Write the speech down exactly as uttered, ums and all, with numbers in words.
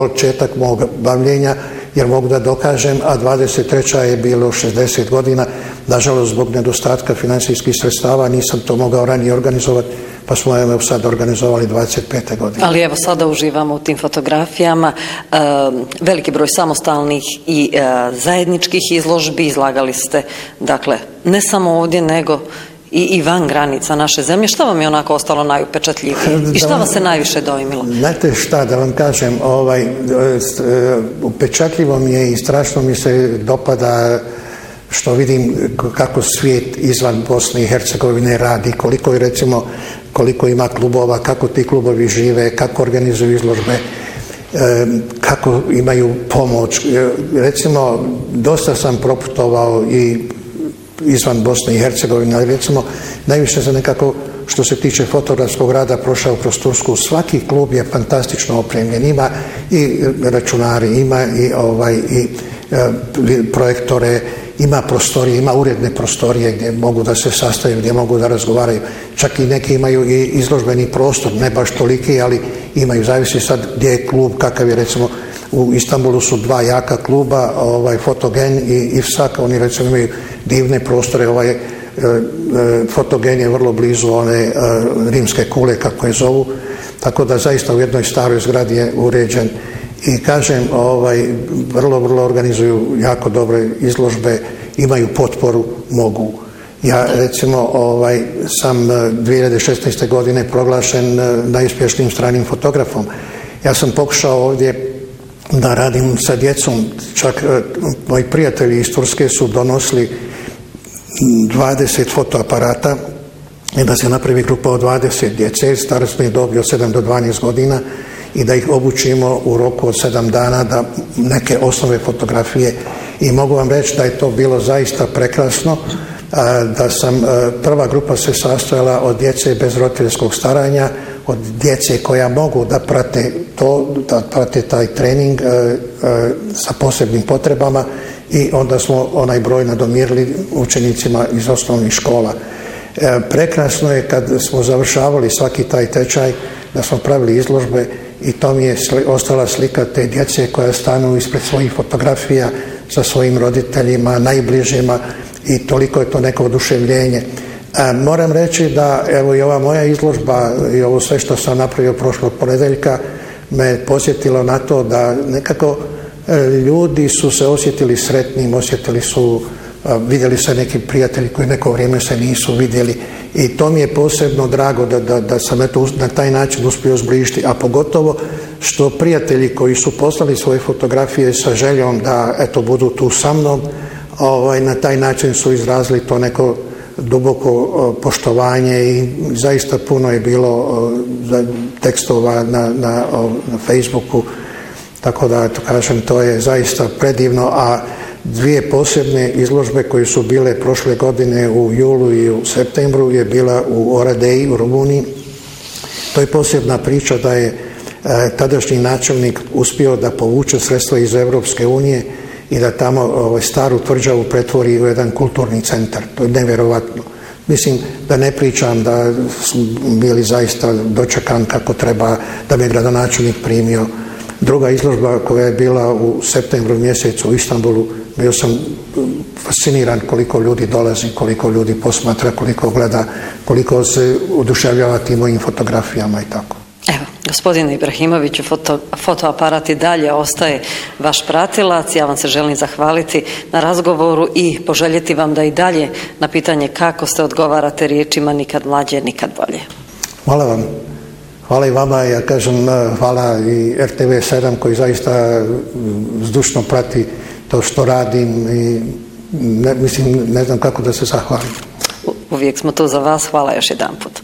početak mog bavljenja, jer mogu da dokažem, a dvadeset treća je bilo šezdeset godina. Nažalost, zbog nedostatka financijskih sredstava nisam to mogao ranije organizovati, pa smo evo sad organizovali dvadeset pete godine. Ali evo sada uživamo u tim fotografijama. E, veliki broj samostalnih i e, zajedničkih izložbi izlagali ste, dakle, ne samo ovdje, nego i, i van granica naše zemlje. Šta vam je onako ostalo najupečatljivije? I šta vas se najviše dojmilo? Znate šta, da vam kažem, ovaj, upečatljivo mi je i strašno mi se dopada što vidim kako svijet izvan Bosne i Hercegovine radi, koliko je recimo, koliko ima klubova, kako ti klubovi žive, kako organizuju izložbe, kako imaju pomoć. Recimo, dosta sam proputovao i izvan Bosne i Hercegovine, ali recimo najviše za nekako što se tiče fotografskog rada prošao kroz Tursku. Svaki klub je fantastično opremljen, ima i računari, ima i, ovaj, i e, projektore, ima prostorije, ima uredne prostorije gdje mogu da se sastaju, gdje mogu da razgovaraju. Čak i neki imaju i izložbeni prostor, ne baš toliki, ali imaju, zavisi sad gdje je klub, kakav je recimo. U Istanbulu su dva jaka kluba, ovaj, Fotogen i Ifsak, oni recimo imaju divne prostore, ovaj, e, e, Fotogen je vrlo blizu one e, rimske kule, kako je zovu, tako da zaista u jednoj staroj zgradi je uređen i kažem, ovaj, vrlo, vrlo organizuju jako dobre izložbe, imaju potporu, mogu. Ja recimo ovaj, sam dvije hiljade šesnaeste. godine proglašen najuspješnijim stranim fotografom. Ja sam pokušao ovdje da radim sa djecom, čak moji prijatelji iz Turske su donosili dvadeset fotoaparata i da se napravi grupa od dvadeset djece, starostne dobi od sedam do dvanaest godina i da ih obučimo u roku od sedam dana da neke osnove fotografije, i mogu vam reći da je to bilo zaista prekrasno, da sam, prva grupa se sastojala od djece bez roditeljskog staranja, od djece koja mogu da prate to, da prate taj trening e, e, sa posebnim potrebama, i onda smo onaj broj nadomirili učenicima iz osnovnih škola. E, prekrasno je kad smo završavali svaki taj tečaj da smo pravili izložbe i to mi je sli, ostala slika te djece koja stanu ispred svojih fotografija sa svojim roditeljima, najbližima, i toliko je to neko oduševljenje. E, moram reći da evo i ova moja izložba i ovo sve što sam napravio prošlog ponedeljka me posjetilo na to da nekako e, ljudi su se osjetili sretnim, osjetili su, a, vidjeli se neki prijatelji koji neko vrijeme se nisu vidjeli, i to mi je posebno drago da, da, da sam eto na taj način uspio zbližiti, a pogotovo što prijatelji koji su poslali svoje fotografije sa željom da eto budu tu sa mnom, ovaj, na taj način su izrazili to neko duboko poštovanje, i zaista puno je bilo tekstova na, na, na Facebooku, tako da to kažem, to je zaista predivno. A dvije posebne izložbe koje su bile prošle godine u julu i u septembru je bila u Oradeji u Rumuniji. To je posebna priča da je e, tadašnji načelnik uspio da povuče sredstva iz Evropske unije i da tamo ovaj, staru tvrđavu pretvori u jedan kulturni centar. To je nevjerovatno. Mislim da ne pričam da smo bili zaista dočekan kako treba, da me gradonačelnik primio. Druga izložba koja je bila u septembru mjesecu u Istanbulu, bio sam fasciniran koliko ljudi dolazi, koliko ljudi posmatra, koliko gleda, koliko se oduševljava tim mojim fotografijama i tako. Evo, gospodine Ibrahimoviću, foto, fotoaparat i dalje ostaje vaš pratilac. Ja vam se želim zahvaliti na razgovoru i poželjeti vam da i dalje na pitanje kako ste odgovarate riječima nikad mlađe, nikad bolje. Hvala vam. Hvala i vama. Ja kažem hvala i R T V sedam koji zaista zdušno prati to što radim i ne, mislim, ne znam kako da se zahvalim. Uvijek smo tu za vas. Hvala još jedan put.